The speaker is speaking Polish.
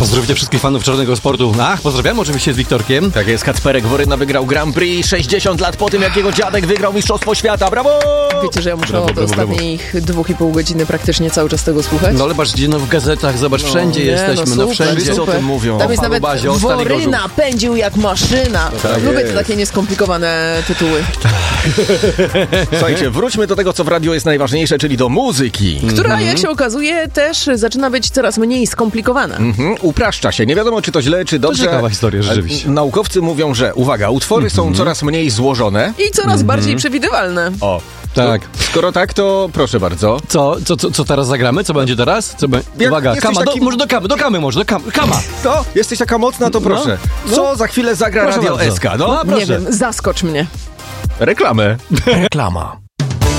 Pozdrowicie wszystkich fanów czarnego sportu. Pozdrawiam oczywiście z Wiktorkiem. Tak jest, Kacperek Woryna wygrał Grand Prix 60 lat po tym, jak jego dziadek wygrał Mistrzostwo Świata. Brawo! Wiecie, że ja muszę od ostatnich 2,5 godziny praktycznie cały czas tego słuchać? No ale patrz, gdzie w gazetach, zobacz, wszędzie jesteśmy, super, wszędzie. Wszyscy o tym mówią. Tam jest nawet Bazie, Woryna pędził jak maszyna. tak Lubię jest. te takie nieskomplikowane tytuły. Słuchajcie, wróćmy do tego, co w radiu jest najważniejsze, czyli do muzyki. Która, jak się okazuje, też zaczyna być coraz mniej skomplikowana. Upraszcza się. Nie wiadomo, czy to źle, czy dobrze. ciekawa historia, rzeczywiście. Naukowcy mówią, że, uwaga, utwory są coraz mniej złożone. I coraz bardziej przewidywalne. O, Tak. skoro tak, to proszę bardzo. Co teraz zagramy? Co będzie teraz? Uwaga, jesteś Kama, taki- może do Kamy, Kama. To, jesteś taka mocna, to proszę. Co za chwilę zagra Proszę Radio bardzo. SK? No, Nie proszę. wiem, zaskocz mnie. Reklamę. Reklama.